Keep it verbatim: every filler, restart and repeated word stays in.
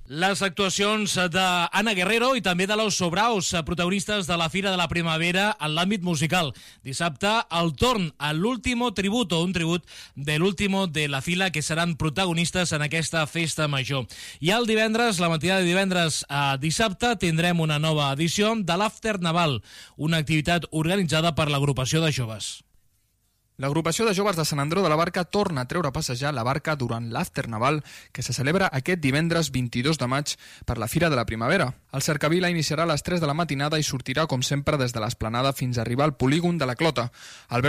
Les actuacions d'Anna Guerrero i també de los Sobraos, protagonistes de la Fira de la Primavera en l'àmbit musical. Dissabte, el torn a l'último tributo, un tribut de l'último de la fila, que seran protagonistes en aquesta festa major. I el divendres, la matinada de divendres a dissabte, tindrem una nova edició de l'After Naval, una activitat organitzada per l'agrupació de joves. L'agrupació de joves de Sant Andreu de la Barca torna a treure a passejar la barca durant l'After Naval, que se celebra aquest divendres vint-i-dos de maig per la Fira de la Primavera. El cercavila iniciarà a les tres de la matinada i sortirà, com sempre, des de l'esplanada fins a arribar al polígon de la Clota. Albert